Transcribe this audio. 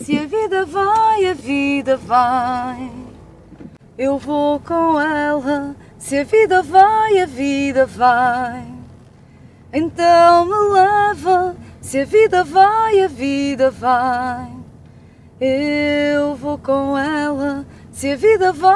Se a vida vai, a vida vai. Eu vou com ela. Se a vida vai, a vida vai. Então me leva. Se a vida vai, a vida vai. Eu vou com ela. Se a vida vai.